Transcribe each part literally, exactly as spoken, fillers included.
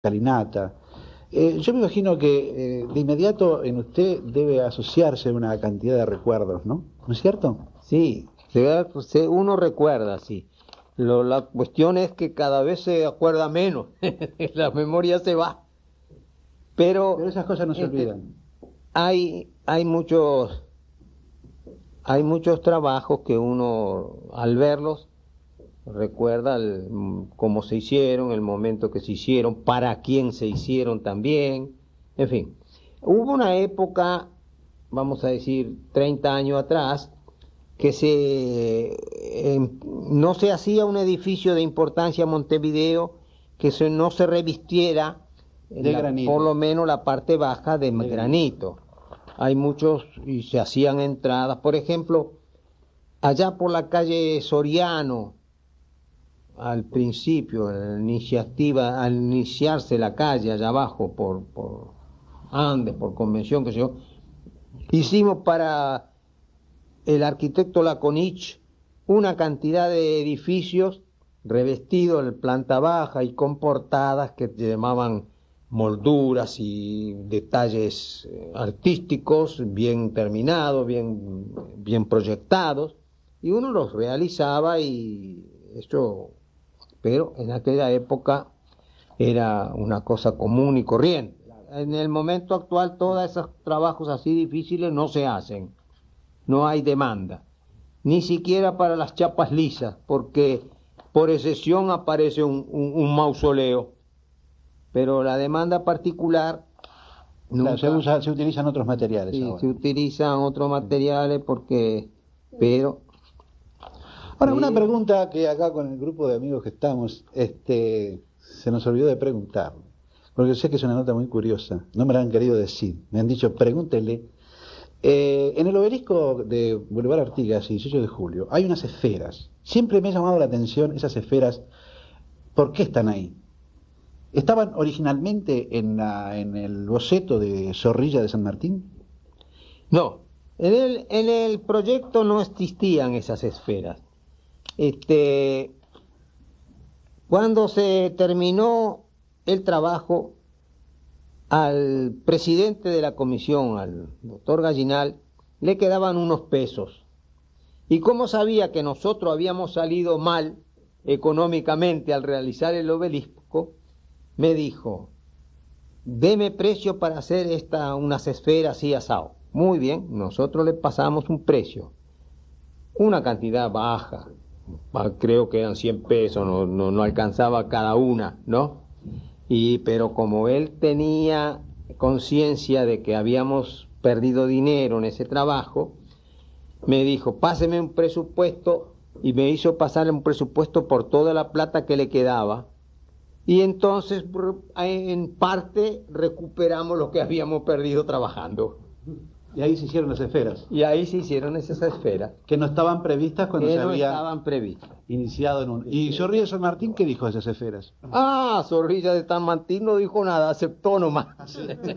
escalinata. Eh, yo me imagino que eh, de inmediato en usted debe asociarse una cantidad de recuerdos, ¿no? ¿No es cierto? Sí, se- se- uno recuerda, sí. Lo, la cuestión es que cada vez se acuerda menos, la memoria se va. Pero, Pero esas cosas no se este, olvidan. hay, hay muchos, hay muchos trabajos que uno, al verlos, recuerda el- cómo se hicieron, el momento que se hicieron, para quién se hicieron también, en fin. Hubo una época, vamos a decir, treinta años atrás, que se, eh, no se hacía un edificio de importancia en Montevideo que se, no se revistiera De la- granito. por lo menos la parte baja de, De granito. Hay muchos y se hacían entradas, por ejemplo, allá por la calle Soriano, al principio, la iniciativa, al iniciarse la calle allá abajo por, por Andes, por Convención, que sé yo, hicimos para el arquitecto Laconich una cantidad de edificios revestidos en planta baja y con portadas que llamaban molduras y detalles eh, artísticos bien terminados, bien, bien proyectados, y uno los realizaba y eso, pero en aquella época era una cosa común y corriente. En el momento actual todos esos trabajos así difíciles no se hacen, no hay demanda, ni siquiera para las chapas lisas, porque por excepción aparece un, un, un mausoleo, pero la demanda particular nunca. Claro, se, usa- se utilizan otros materiales Sí, ahora. se utilizan otros materiales porque, pero Ahora, una eh, pregunta que acá con el grupo de amigos que estamos, este, se nos olvidó de preguntar, porque sé que es una nota muy curiosa, no me la han querido decir, me han dicho, pregúntele. Eh, en el obelisco de Boulevard Artigas y dieciocho de julio hay unas esferas. Siempre me ha llamado la atención esas esferas. ¿Por qué están ahí? ¿Estaban originalmente en, la, en el boceto de Zorrilla de San Martín? no, en el, en el proyecto no existían esas esferas. Este, cuando se terminó el trabajo, al presidente de la comisión, al doctor Gallinal, le quedaban unos pesos. Y como sabía que nosotros habíamos salido mal económicamente al realizar el obelisco, me dijo, deme precio para hacer esta, unas esferas y asado. Muy bien, nosotros le pasamos un precio, una cantidad baja, creo que eran cien pesos, no, no, no alcanzaba cada una, ¿no? Y, pero como él tenía conciencia de que habíamos perdido dinero en ese trabajo, me dijo, páseme un presupuesto, y me hizo pasar un presupuesto por toda la plata que le quedaba, y entonces en parte recuperamos lo que habíamos perdido trabajando. Y ahí se hicieron las esferas, Y ahí se hicieron esas esferas, que no estaban previstas cuando que se no había estaban previstas. iniciado en un... ¿Y Zorrilla de San Martín qué dijo de esas esferas? Ah, Zorrilla de San Martín no dijo nada, aceptó nomás.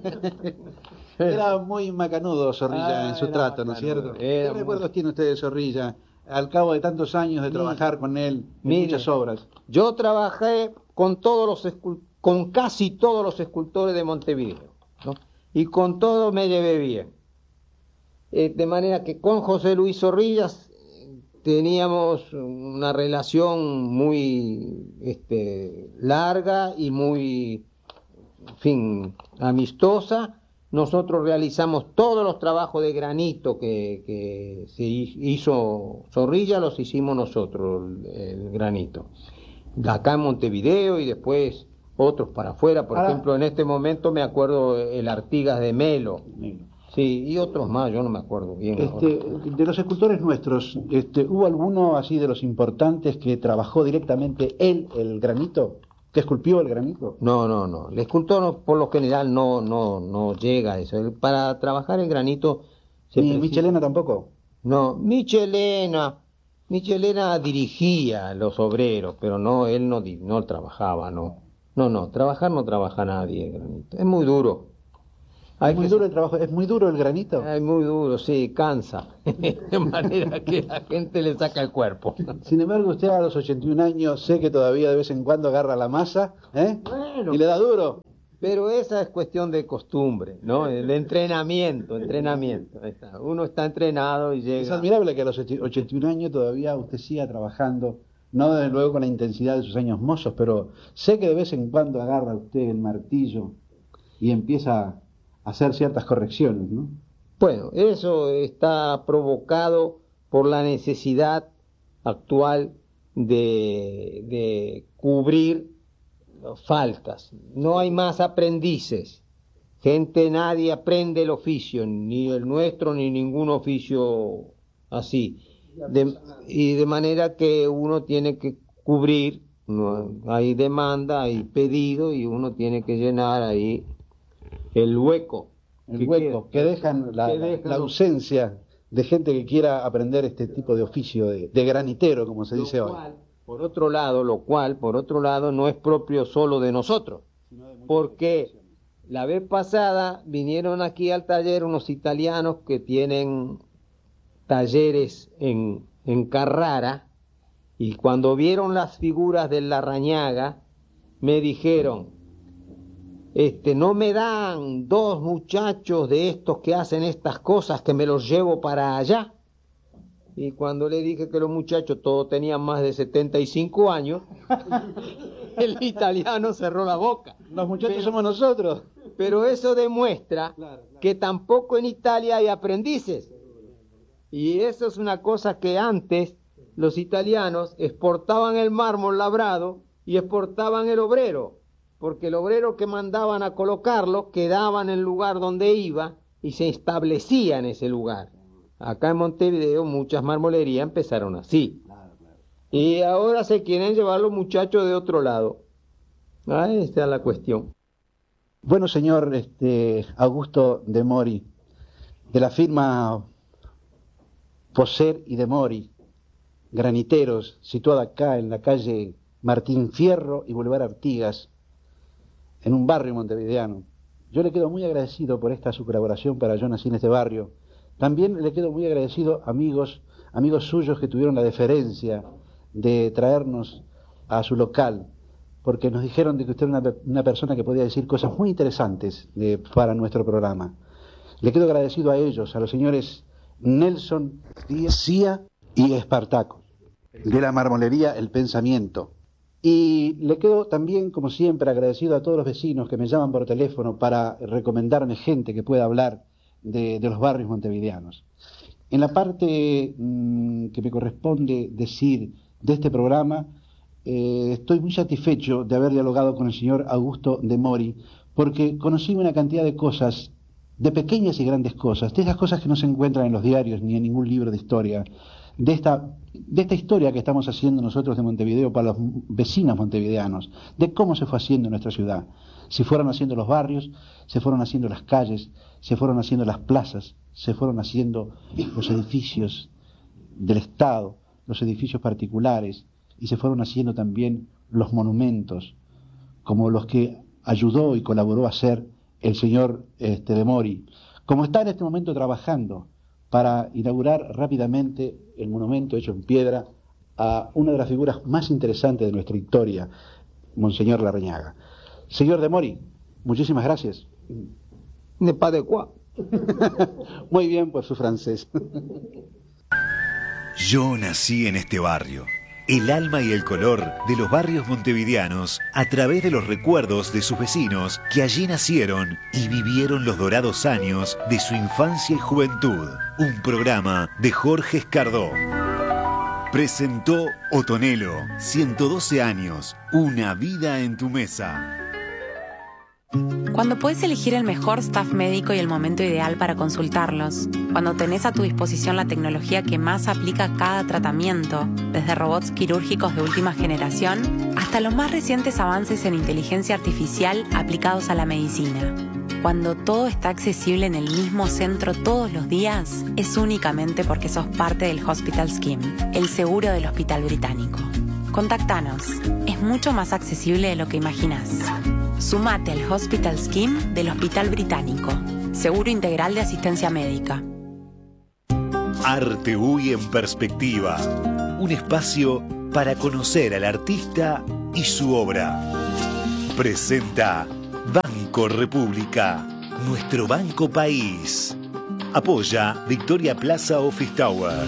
Era muy macanudo Zorrilla Ah, en su era trato, ¿no es macanudo, cierto? era ¿Qué muy- recuerdos tiene usted de Zorrilla al cabo de tantos años de Mire, trabajar con él en mire, muchas obras? Yo trabajé con todos los escul- con casi todos los escultores de Montevideo, ¿no? Y con todos me llevé bien. Eh, de manera que con José Luis Zorrillas eh, teníamos una relación muy este, larga y muy, en fin, amistosa. Nosotros realizamos todos los trabajos de granito que, que se hizo Zorrilla, los hicimos nosotros, el, el granito. Acá en Montevideo y después otros para afuera. Por Ahora- ejemplo, en este momento me acuerdo el Artigas de Melo. Sí, y otros más, yo no me acuerdo bien. Este, ahora. de los escultores nuestros, este, ¿hubo alguno así de los importantes que trabajó directamente él el granito? ¿Que esculpió el granito? No, no, no. El escultor no- por lo general no, no, no llega a eso. El- Para trabajar el granito se ¿Ni precisa- Michelena tampoco? No, Michelena, Michelena dirigía a los obreros, pero no, él no, di- no trabajaba, no. No, no, trabajar no trabaja nadie el granito. Es muy duro. Es muy duro el trabajo, es muy duro el granito. Es muy duro, sí, cansa. De manera que la gente le saca el cuerpo. Sin embargo, usted a los ochenta y un años, sé que todavía de vez en cuando agarra la masa, ¿eh? Bueno, y le da duro. Pero esa es cuestión de costumbre, ¿no? El entrenamiento, entrenamiento. Uno está entrenado y llega. Es admirable que a los ochenta y un años todavía usted siga trabajando, no desde luego con la intensidad de sus años mozos, pero sé que de vez en cuando agarra usted el martillo y empieza a hacer ciertas correcciones, ¿no? Bueno, eso está provocado por la necesidad actual de, de cubrir faltas. No hay más aprendices. Gente, nadie aprende el oficio, ni el nuestro, ni ningún oficio así. De, y de manera que uno tiene que cubrir, no, hay demanda, hay pedido, y uno tiene que llenar ahí el hueco. El que hueco, queda, que dejan la, que dejan la ausencia de gente que quiera aprender este tipo de oficio de, de granitero, como se dice hoy. Por otro lado, lo cual, por otro lado, no es propio solo de nosotros, porque la vez pasada vinieron aquí al taller unos italianos que tienen talleres en, en Carrara, y cuando vieron las figuras de Larrañaga, me dijeron, este, no me dan dos muchachos de estos que hacen estas cosas que me los llevo para allá. Y cuando le dije que los muchachos todos tenían más de setenta y cinco años, el italiano cerró la boca. Los muchachos pero, somos nosotros. Pero eso demuestra claro, claro. que tampoco en Italia hay aprendices. Y eso es una cosa que antes los italianos exportaban el mármol labrado y exportaban el obrero, porque el obrero que mandaban a colocarlo quedaba en el lugar donde iba y se establecía en ese lugar. Acá en Montevideo muchas marmolerías empezaron así. Claro, claro. Y ahora se quieren llevar los muchachos de otro lado. Ahí está la cuestión. Bueno, señor este, Augusto de Mori, de la firma Poser y de Mori, graniteros, situada acá en la calle Martín Fierro y Boulevard Artigas, en un barrio montevideano. Yo le quedo muy agradecido por esta su colaboración para Yo Nací en este barrio. También le quedo muy agradecido, amigos, amigos suyos que tuvieron la deferencia de traernos a su local, porque nos dijeron de que usted era una, una persona que podía decir cosas muy interesantes de, para nuestro programa. Le quedo agradecido a ellos, a los señores Nelson Díaz y Espartaco, de la marmolería El Pensamiento. Y le quedo también, como siempre, agradecido a todos los vecinos que me llaman por teléfono para recomendarme gente que pueda hablar De, de los barrios montevideanos. En la parte mmm, que me corresponde decir de este programa, eh, estoy muy satisfecho de haber dialogado con el señor Augusto de Mori, porque conocí una cantidad de cosas, de pequeñas y grandes cosas, de esas cosas que no se encuentran en los diarios ni en ningún libro de historia, de esta, de esta historia que estamos haciendo nosotros de Montevideo para los vecinos montevideanos, de cómo se fue haciendo nuestra ciudad. Se fueron haciendo los barrios, se fueron haciendo las calles, se fueron haciendo las plazas, se fueron haciendo los edificios del Estado, los edificios particulares, y se fueron haciendo también los monumentos, como los que ayudó y colaboró a hacer el señor este, de Mori, como está en este momento trabajando para inaugurar rápidamente el monumento hecho en piedra a una de las figuras más interesantes de nuestra historia, Monseñor Larrañaga. Señor de Mori, muchísimas gracias. Ne pas de quoi. Muy bien por su francés. Yo nací en este barrio, el alma y el color de los barrios montevideanos a través de los recuerdos de sus vecinos que allí nacieron y vivieron los dorados años de su infancia y juventud. Un programa de Jorge Escardó. Presentó Otonelo, ciento doce años, una vida en tu mesa. Cuando puedes elegir el mejor staff médico y el momento ideal para consultarlos, cuando tenés a tu disposición la tecnología que más aplica a cada tratamiento, desde robots quirúrgicos de última generación hasta los más recientes avances en inteligencia artificial aplicados a la medicina. Cuando todo está accesible en el mismo centro todos los días, es únicamente porque sos parte del Hospital Scheme, el seguro del Hospital Británico. Contactanos, es mucho más accesible de lo que imaginás. Sumate al Hospital Scheme del Hospital Británico. seguro integral de asistencia médica. Arte U Y en perspectiva. Un espacio para conocer al artista y su obra. Presenta Banco República, nuestro banco país. Apoya Victoria Plaza Office Tower.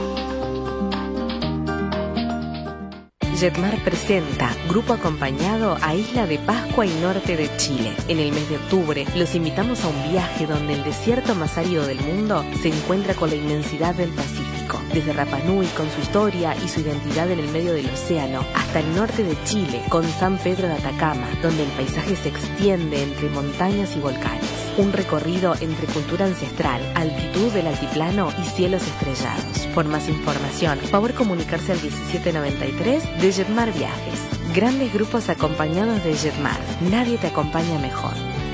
Jetmar presenta Grupo Acompañado a Isla de Pascua y norte de Chile. En el mes de octubre los invitamos a un viaje donde el desierto más árido del mundo se encuentra con la inmensidad del Pacífico. Desde Rapa Nui con su historia y su identidad en el medio del océano, hasta el norte de Chile con San Pedro de Atacama, donde el paisaje se extiende entre montañas y volcanes. Un recorrido entre cultura ancestral, altitud del altiplano y cielos estrellados. Por más información, favor comunicarse al diecisiete noventa y tres de Jetmar Viajes. Grandes grupos acompañados de Jetmar. Nadie te acompaña mejor.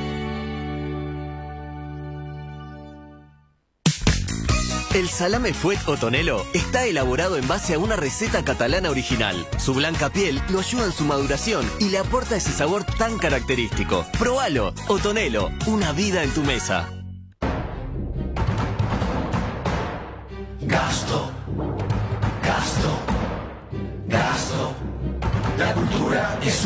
El salame Fuet o Tonelo está elaborado en base a una receta catalana original. Su blanca piel lo ayuda en su maduración y le aporta ese sabor tan característico. Probalo, Otonelo, una vida en tu mesa. Gasto, gasto, gasto. La cultura es